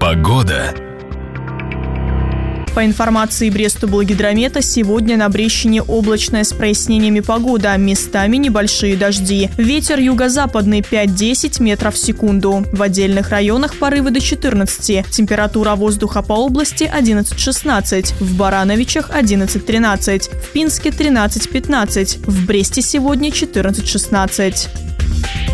Погода. По информации Брестоблаггидромета, сегодня на Брещине облачная с прояснениями погода, местами небольшие дожди. Ветер юго-западный 5-10 метров в секунду. В отдельных районах порывы до 14. Температура воздуха по области 11-16. В Барановичах 11-13. В Пинске 13-15. В Бресте сегодня 14-16.